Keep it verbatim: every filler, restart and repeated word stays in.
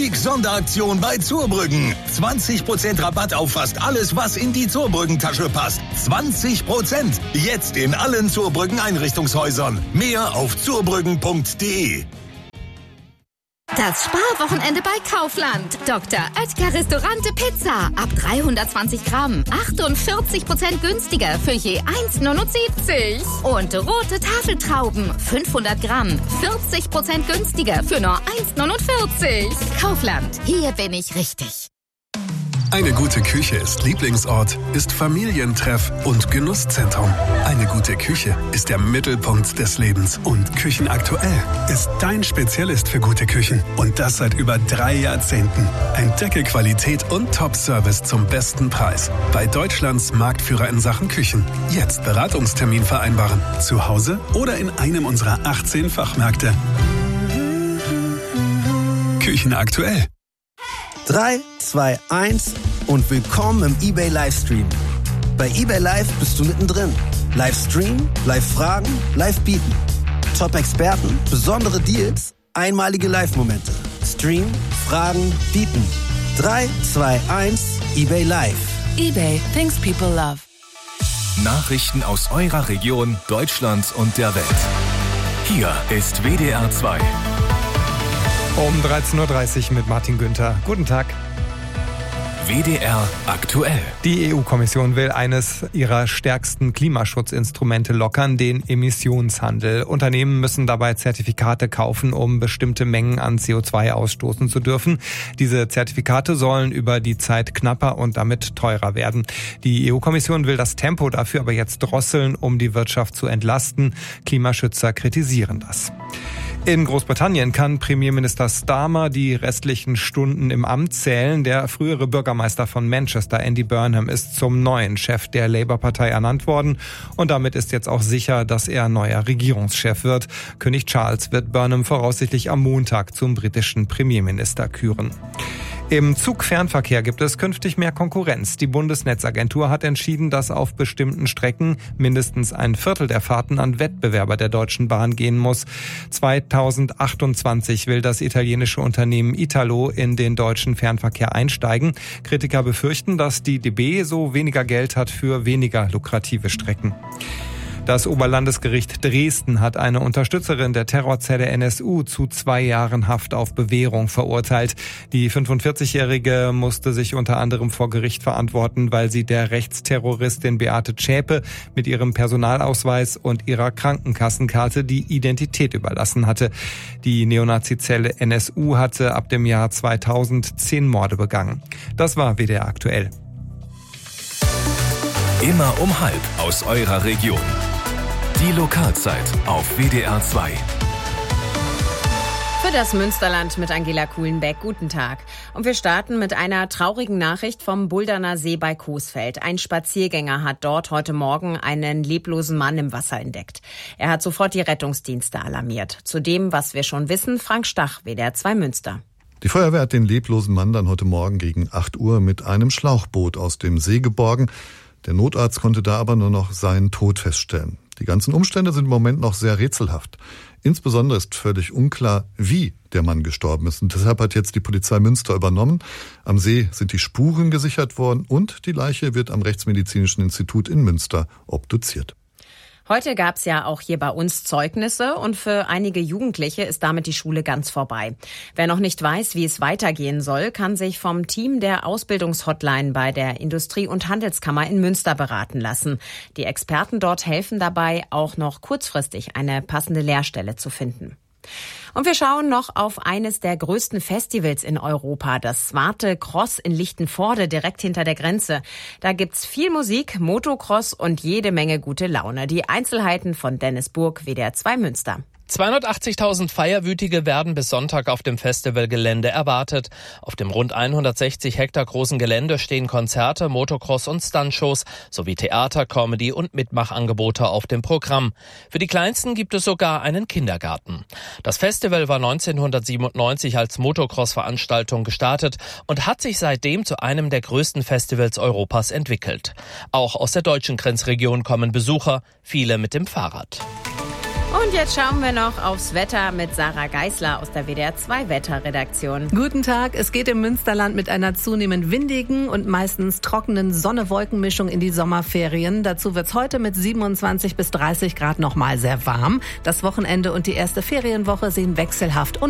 Sonderaktion bei Zurbrüggen. zwanzig Prozent Rabatt auf fast alles, was in die Zurbrüggen-Tasche passt. zwanzig Prozent. Jetzt in allen Zurbrüggen-Einrichtungshäusern. Mehr auf zurbrüggen punkt de. Das Sparwochenende bei Kaufland. Doktor Oetker Restaurante Pizza. Ab dreihundertzwanzig Gramm. achtundvierzig Prozent günstiger für je eins Komma neunundsiebzig. Und rote Tafeltrauben. fünfhundert Gramm. vierzig Prozent günstiger für nur eins Komma neunundvierzig. Kaufland. Hier bin ich richtig. Eine gute Küche ist Lieblingsort, ist Familientreff und Genusszentrum. Eine gute Küche ist der Mittelpunkt des Lebens. Und Küchenaktuell ist dein Spezialist für gute Küchen. Und das seit über drei Jahrzehnten. Entdecke Qualität und Top-Service zum besten Preis. Bei Deutschlands Marktführer in Sachen Küchen. Jetzt Beratungstermin vereinbaren. Zu Hause oder in einem unserer achtzehn Fachmärkte. Küchenaktuell. drei, zwei, eins und willkommen im eBay Livestream. Bei eBay Live bist du mittendrin. Livestream, Live-Fragen, Live-Bieten. Top-Experten, besondere Deals, einmalige Live-Momente. Stream, Fragen, Bieten. drei, zwei, eins, eBay Live. eBay, things people love. Nachrichten aus eurer Region, Deutschland und der Welt. Hier ist W D R zwei. Um dreizehn Uhr dreißig mit Martin Günther. Guten Tag. W D R aktuell. Die E U-Kommission will eines ihrer stärksten Klimaschutzinstrumente lockern, den Emissionshandel. Unternehmen müssen dabei Zertifikate kaufen, um bestimmte Mengen an C O zwei ausstoßen zu dürfen. Diese Zertifikate sollen über die Zeit knapper und damit teurer werden. Die E U-Kommission will das Tempo dafür aber jetzt drosseln, um die Wirtschaft zu entlasten. Klimaschützer kritisieren das. In Großbritannien kann Premierminister Starmer die restlichen Stunden im Amt zählen. Der frühere Bürgermeister von Manchester, Andy Burnham, ist zum neuen Chef der Labour-Partei ernannt worden. Und damit ist jetzt auch sicher, dass er neuer Regierungschef wird. König Charles wird Burnham voraussichtlich am Montag zum britischen Premierminister küren. Im Zugfernverkehr gibt es künftig mehr Konkurrenz. Die Bundesnetzagentur hat entschieden, dass auf bestimmten Strecken mindestens ein Viertel der Fahrten an Wettbewerber der Deutschen Bahn gehen muss. zweitausendachtundzwanzig will das italienische Unternehmen Italo in den deutschen Fernverkehr einsteigen. Kritiker befürchten, dass die D B so weniger Geld hat für weniger lukrative Strecken. Das Oberlandesgericht Dresden hat eine Unterstützerin der Terrorzelle N S U zu zwei Jahren Haft auf Bewährung verurteilt. Die fünfundvierzigjährige musste sich unter anderem vor Gericht verantworten, weil sie der Rechtsterroristin Beate Zschäpe mit ihrem Personalausweis und ihrer Krankenkassenkarte die Identität überlassen hatte. Die Neonazizelle N S U hatte ab dem Jahr zweitausend zehn Morde begangen. Das war W D R aktuell. Immer um halb aus eurer Region. Die Lokalzeit auf W D R zwei. Für das Münsterland mit Angela Kuhlenbeck. Guten Tag. Und wir starten mit einer traurigen Nachricht vom Bulderner See bei Coesfeld. Ein Spaziergänger hat dort heute Morgen einen leblosen Mann im Wasser entdeckt. Er hat sofort die Rettungsdienste alarmiert. Zu dem, was wir schon wissen, Frank Stach, W D R zwei Münster. Die Feuerwehr hat den leblosen Mann dann heute Morgen gegen acht Uhr mit einem Schlauchboot aus dem See geborgen. Der Notarzt konnte da aber nur noch seinen Tod feststellen. Die ganzen Umstände sind im Moment noch sehr rätselhaft. Insbesondere ist völlig unklar, wie der Mann gestorben ist. Und deshalb hat jetzt die Polizei Münster übernommen. Am See sind die Spuren gesichert worden und die Leiche wird am Rechtsmedizinischen Institut in Münster obduziert. Heute gab es ja auch hier bei uns Zeugnisse und für einige Jugendliche ist damit die Schule ganz vorbei. Wer noch nicht weiß, wie es weitergehen soll, kann sich vom Team der Ausbildungshotline bei der Industrie- und Handelskammer in Münster beraten lassen. Die Experten dort helfen dabei, auch noch kurzfristig eine passende Lehrstelle zu finden. Und wir schauen noch auf eines der größten Festivals in Europa, das Zwarte Cross in Lichtenvoorde, direkt hinter der Grenze. Da gibt's viel Musik, Motocross und jede Menge gute Laune. Die Einzelheiten von Dennis Burg, W D R zwei Münster. zweihundertachtzigtausend Feierwütige werden bis Sonntag auf dem Festivalgelände erwartet. Auf dem rund hundertsechzig Hektar großen Gelände stehen Konzerte, Motocross- und Stuntshows sowie Theater, Comedy- und Mitmachangebote auf dem Programm. Für die Kleinsten gibt es sogar einen Kindergarten. Das Festival war neunzehnhundertsiebenundneunzig als Motocross-Veranstaltung gestartet und hat sich seitdem zu einem der größten Festivals Europas entwickelt. Auch aus der deutschen Grenzregion kommen Besucher, viele mit dem Fahrrad. Und jetzt schauen wir noch aufs Wetter mit Sarah Geisler aus der W D R zwei Wetterredaktion. Guten Tag, es geht im Münsterland mit einer zunehmend windigen und meistens trockenen Sonne-Wolken-Mischung in die Sommerferien. Dazu wird's heute mit siebenundzwanzig bis dreißig Grad nochmal sehr warm. Das Wochenende und die erste Ferienwoche sehen wechselhaft und